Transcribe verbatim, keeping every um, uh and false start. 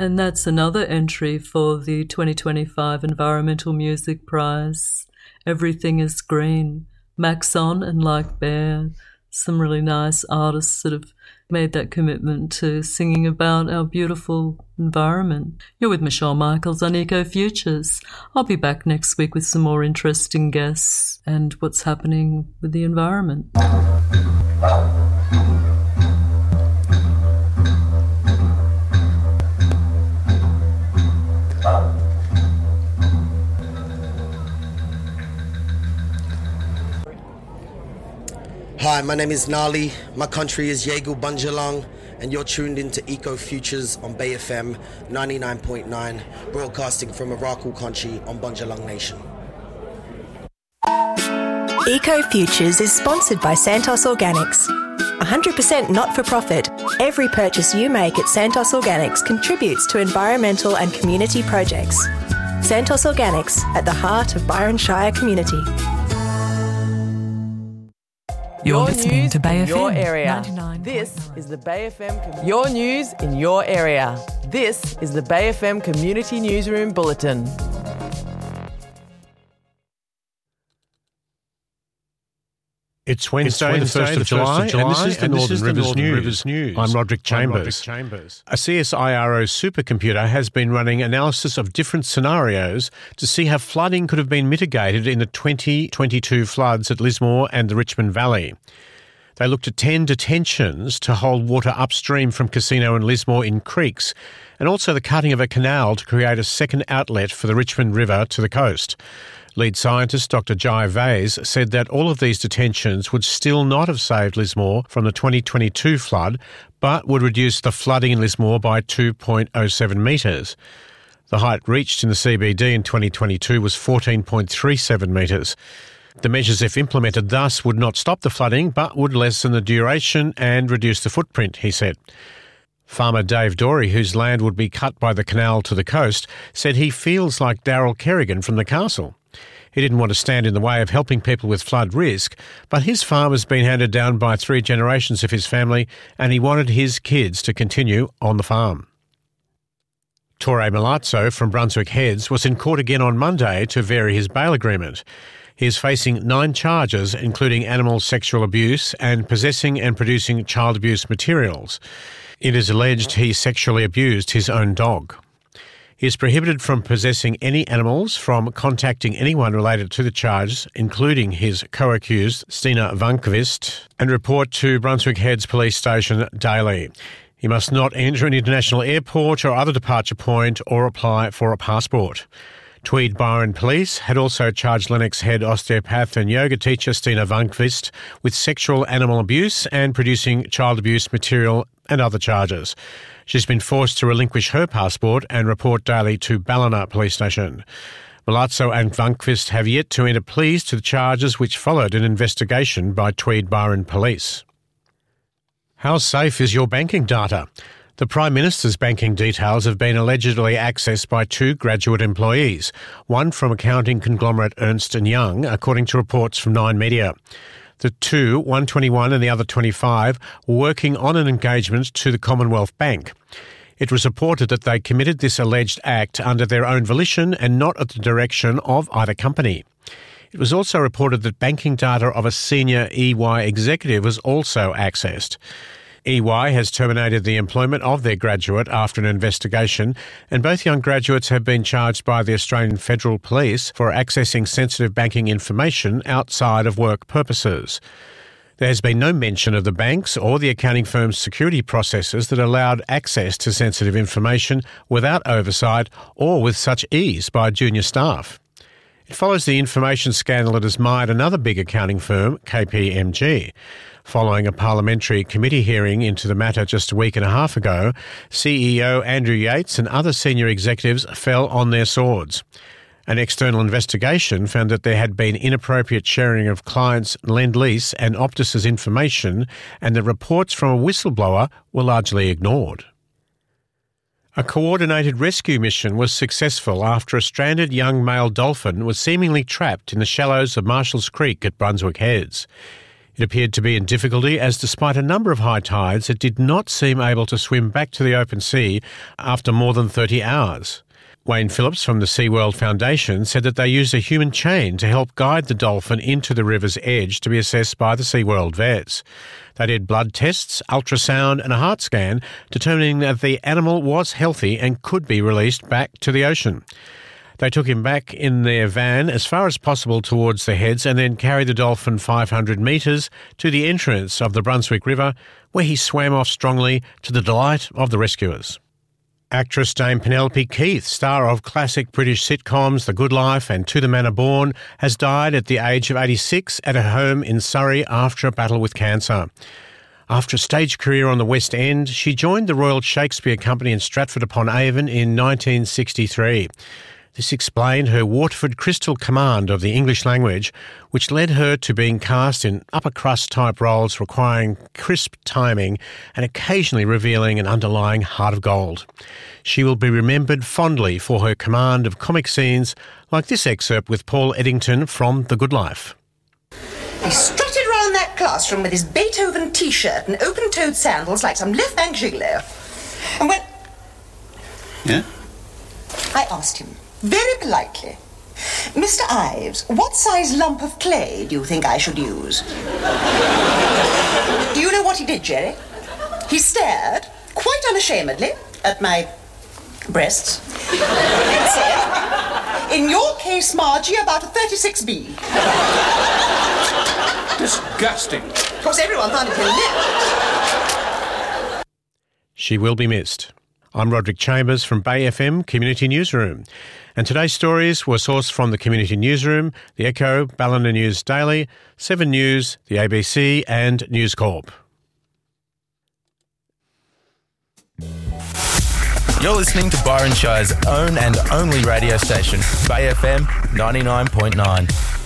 And that's another entry for the twenty twenty-five Environmental Music Prize. Everything is Green. Maxon and Like Bear, some really nice artists that have made that commitment to singing about our beautiful environment. You're with Michelle Michaels on Eco Futures. I'll be back next week with some more interesting guests and what's happening with the environment. Hi, my name is Nali, my country is Yegu Bunjalung, and you're tuned into Eco Futures on Bay F M ninety-nine point nine, broadcasting from Araku country on Bunjalung Nation. Eco Futures is sponsored by Santos Organics. one hundred percent not-for-profit, every purchase you make at Santos Organics contributes to environmental and community projects. Santos Organics, at the heart of Byron Shire community. You're Your listening news to Bay in F M. your area. ninety-nine. This is the Bay F M. Com- your news in your area. This is the Bay F M Community Newsroom Bulletin. It's Wednesday, it's Wednesday, the first of July, July, and this is the and Northern, this is the Rivers, Northern News. Rivers News. I'm Roderick Chambers. I'm Roderick Chambers. A C S I R O supercomputer has been running analysis of different scenarios to see how flooding could have been mitigated in the twenty twenty-two floods at Lismore and the Richmond Valley. They looked at ten detentions to hold water upstream from Casino and Lismore in creeks, and also the cutting of a canal to create a second outlet for the Richmond River to the coast. Lead scientist Doctor Jai Vase said that all of these detentions would still not have saved Lismore from the twenty twenty-two flood, but would reduce the flooding in Lismore by two point oh seven metres. The height reached in the C B D in twenty twenty-two was fourteen point three seven metres. The measures, if implemented thus, would not stop the flooding, but would lessen the duration and reduce the footprint, he said. Farmer Dave Dorey, whose land would be cut by the canal to the coast, said he feels like Daryl Kerrigan from the castle. He didn't want to stand in the way of helping people with flood risk, but his farm has been handed down by three generations of his family, and he wanted his kids to continue on the farm. Torre Milazzo from Brunswick Heads was in court again on Monday to vary his bail agreement. He is facing nine charges, including animal sexual abuse and possessing and producing child abuse materials. It is alleged he sexually abused his own dog. He is prohibited from possessing any animals, from contacting anyone related to the charges, including his co-accused, Stina Vankvist, and report to Brunswick Heads Police Station daily. He must not enter an international airport or other departure point or apply for a passport. Tweed Byron Police had also charged Lennox Head osteopath and yoga teacher Stina Vankvist with sexual animal abuse and producing child abuse material and other charges. She's been forced to relinquish her passport and report daily to Ballina Police Station. Milazzo and Vankvist have yet to enter pleas to the charges, which followed an investigation by Tweed Byron Police. How safe is your banking data? The Prime Minister's banking details have been allegedly accessed by two graduate employees, one from accounting conglomerate Ernst and Young, according to reports from Nine Media. The two, one twenty-one and the other twenty-five, were working on an engagement to the Commonwealth Bank. It was reported that they committed this alleged act under their own volition and not at the direction of either company. It was also reported that banking data of a senior E Y executive was also accessed. E Y has terminated the employment of their graduate after an investigation, and both young graduates have been charged by the Australian Federal Police for accessing sensitive banking information outside of work purposes. There has been no mention of the banks or the accounting firm's security processes that allowed access to sensitive information without oversight or with such ease by junior staff. It follows the information scandal that has mired another big accounting firm, K P M G. Following a parliamentary committee hearing into the matter just a week and a half ago, C E O Andrew Yates and other senior executives fell on their swords. An external investigation found that there had been inappropriate sharing of clients' Lend-Lease and Optus's information, and that reports from a whistleblower were largely ignored. A coordinated rescue mission was successful after a stranded young male dolphin was seemingly trapped in the shallows of Marshall's Creek at Brunswick Heads. It appeared to be in difficulty as despite a number of high tides, it did not seem able to swim back to the open sea after more than thirty hours. Wayne Phillips from the SeaWorld Foundation said that they used a human chain to help guide the dolphin into the river's edge to be assessed by the SeaWorld vets. They did blood tests, ultrasound and a heart scan, determining that the animal was healthy and could be released back to the ocean. They took him back in their van as far as possible towards the heads and then carried the dolphin five hundred metres to the entrance of the Brunswick River, where he swam off strongly to the delight of the rescuers. Actress Dame Penelope Keith, star of classic British sitcoms The Good Life and To the Manor Born, has died at the age of eighty-six at her home in Surrey after a battle with cancer. After a stage career on the West End, she joined the Royal Shakespeare Company in Stratford-upon-Avon in nineteen sixty-three. This explained her Waterford Crystal command of the English language, which led her to being cast in upper-crust type roles requiring crisp timing and occasionally revealing an underlying heart of gold. She will be remembered fondly for her command of comic scenes like this excerpt with Paul Eddington from The Good Life. He strutted round that classroom with his Beethoven T-shirt and open-toed sandals like some left-bank gigolo. And when... Yeah? I asked him, very politely, Mister Ives, what size lump of clay do you think I should use? Do you know what he did, Jerry? He stared, quite unashamedly, at my breasts and said, in your case, Margie, about a thirty-six B. Disgusting. Of course, everyone found it hilarious. She will be missed. I'm Roderick Chambers from Bay F M Community Newsroom. And today's stories were sourced from the Community Newsroom, The Echo, Ballina News Daily, Seven News, the A B C and News Corp. You're listening to Byron Shire's own and only radio station, Bay F M ninety-nine point nine.